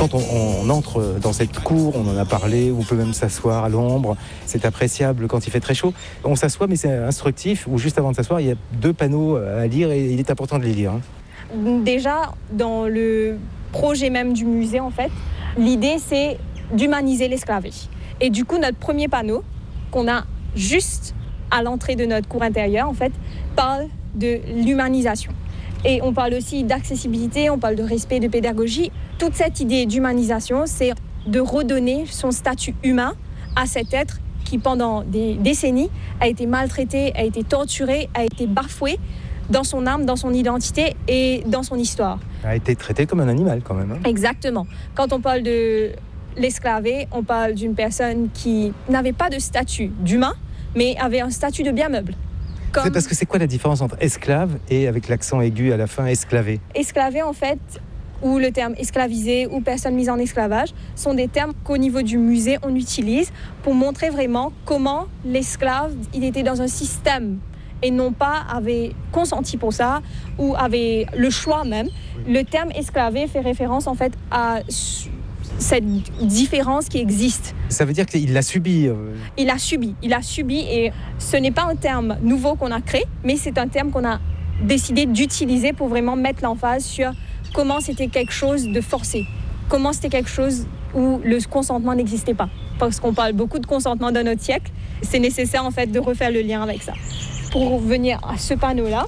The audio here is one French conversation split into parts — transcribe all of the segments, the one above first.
Quand on entre dans cette cour, on en a parlé, on peut même s'asseoir à l'ombre, c'est appréciable quand il fait très chaud. On s'assoit, mais c'est instructif, ou juste avant de s'asseoir, il y a 2 panneaux à lire et il est important de les lire. Déjà, dans le projet même du musée, en fait, l'idée, c'est d'humaniser l'esclavage. Et du coup, notre premier panneau, qu'on a juste à l'entrée de notre cour intérieure, en fait, parle de l'humanisation. Et on parle aussi d'accessibilité, on parle de respect, de pédagogie. Toute cette idée d'humanisation, c'est de redonner son statut humain à cet être qui, pendant des décennies, a été maltraité, a été torturé, a été bafoué dans son âme, dans son identité et dans son histoire. A été traité comme un animal quand même. Exactement. Quand on parle de l'esclavé, on parle d'une personne qui n'avait pas de statut d'humain, mais avait un statut de bien meuble. C'est parce que c'est quoi la différence entre esclave et, avec l'accent aigu à la fin, esclavé? Esclavé, en fait, ou le terme esclavisé ou personne mise en esclavage, sont des termes qu'au niveau du musée, on utilise pour montrer vraiment comment l'esclave, il était dans un système et non pas avait consenti pour ça ou avait le choix même. Le terme esclavé fait référence, en fait, à cette différence qui existe. Ça veut dire qu'il l'a subi. Il a subi et ce n'est pas un terme nouveau qu'on a créé, mais c'est un terme qu'on a décidé d'utiliser pour vraiment mettre l'emphase sur comment c'était quelque chose de forcé, comment c'était quelque chose où le consentement n'existait pas. Parce qu'on parle beaucoup de consentement dans notre siècle, c'est nécessaire en fait de refaire le lien avec ça. Pour revenir à ce panneau-là,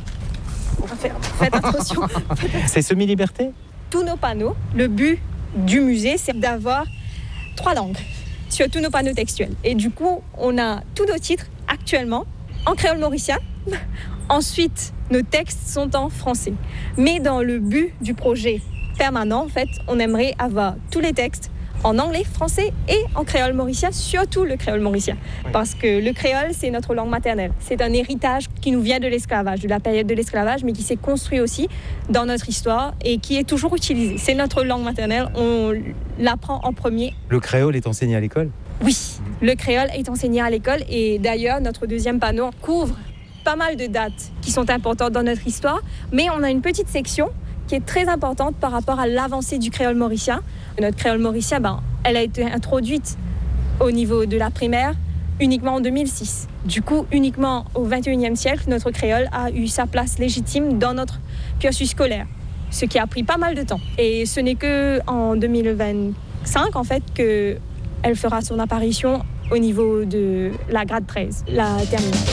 faites attention. C'est semi-liberté? Tous nos panneaux, le but du musée, c'est d'avoir 3 langues sur tous nos panneaux textuels. Et du coup, on a tous nos titres actuellement en créole mauricien. Ensuite, nos textes sont en français. Mais dans le but du projet permanent, en fait, on aimerait avoir tous les textes en anglais, français et en créole mauricien, surtout le créole mauricien. Parce que le créole, c'est notre langue maternelle. C'est un héritage qui nous vient de l'esclavage, de la période de l'esclavage, mais qui s'est construit aussi dans notre histoire et qui est toujours utilisé. C'est notre langue maternelle, on l'apprend en premier. Le créole est enseigné à l'école? Oui, le créole est enseigné à l'école et d'ailleurs, notre deuxième panneau couvre pas mal de dates qui sont importantes dans notre histoire, mais on a une petite section qui est très importante par rapport à l'avancée du créole mauricien. Notre créole mauricien, elle a été introduite au niveau de la primaire uniquement en 2006. Du coup, uniquement au XXIe siècle, notre créole a eu sa place légitime dans notre cursus scolaire, ce qui a pris pas mal de temps. Et ce n'est qu'en 2025, en fait, qu'elle fera son apparition au niveau de la grade 13, la terminale.